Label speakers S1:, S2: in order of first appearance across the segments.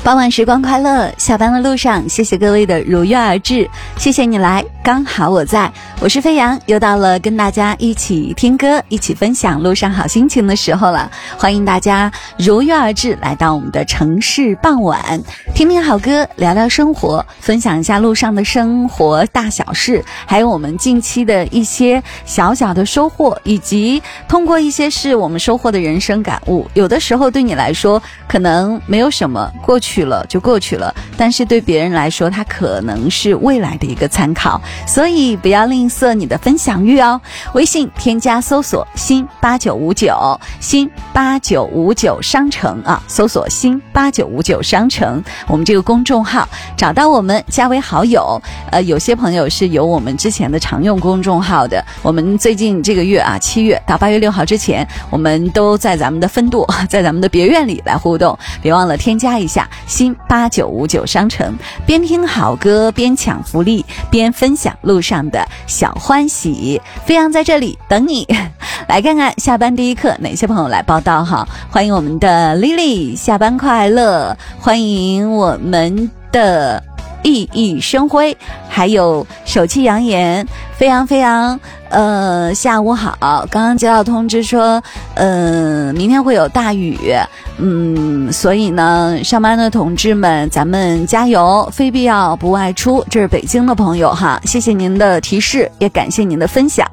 S1: 傍晚时光快乐，下班的路上，谢谢各位的如约而至，谢谢你来，刚好我在。我是飞扬，又到了跟大家一起听歌，一起分享路上好心情的时候了。欢迎大家如约而至，来到我们的城市傍晚，听听好歌，聊聊生活，分享一下路上的生活大小事，还有我们近期的一些小小的收获，以及通过一些是我们收获的人生感悟。有的时候对你来说可能没有什么，过去了就过去了，但是对别人来说它可能是未来的一个参考，所以不要吝啬你的分享欲哦。微信添加搜索新8959新8959商城啊，搜索新8959商城，我们这个公众号找到我们加为好友。有些朋友是有我们之前的常用公众号的，我们最近这个月啊7月到8月6号之前，我们都在咱们的分舵，在咱们的别院里来互动，别忘了添加一下新8959商城，边听好歌边抢福利边分享路上的小欢喜。飞扬在这里等你。来看看下班第一课哪些朋友来报道哈。欢迎我们的 Lily 下班快乐，欢迎我们的熠熠生辉，还有手气扬言，飞扬下午好，刚刚接到通知说明天会有大雨，所以呢上班的同志们咱们加油，非必要不外出。这是北京的朋友哈，谢谢您的提示，也感谢您的分享。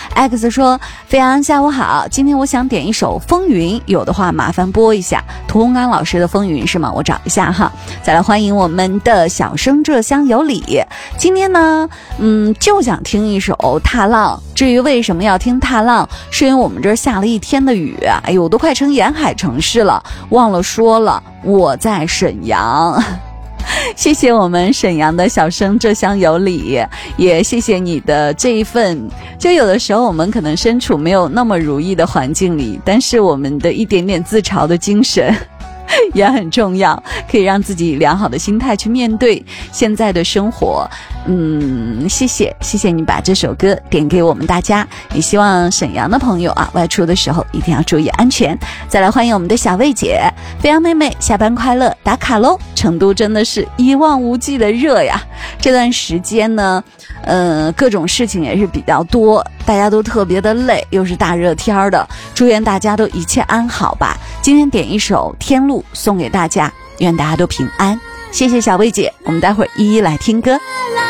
S1: X 说飞扬下午好，今天我想点一首风云，有的话麻烦播一下。屠洪刚老师的风云是吗？我找一下哈。再来欢迎我们的小生这厢有礼，今天呢就想听一首踏浪。至于为什么要听踏浪，是因为我们这儿下了一天的雨，哎呦都快成沿海城市了，忘了说了，我在沈阳。谢谢我们沈阳的小生这厢有礼，也谢谢你的这一份，就有的时候我们可能身处没有那么如意的环境里，但是我们的一点点自嘲的精神也很重要，可以让自己良好的心态去面对现在的生活。谢谢你把这首歌点给我们大家，也希望沈阳的朋友啊外出的时候一定要注意安全。再来欢迎我们的小魏姐，飞扬妹妹下班快乐打卡喽。成都真的是一望无际的热呀，这段时间呢各种事情也是比较多，大家都特别的累，又是大热天的，祝愿大家都一切安好吧。今天点一首天路送给大家，愿大家都平安。谢谢小魏姐，我们待会儿一一来听歌。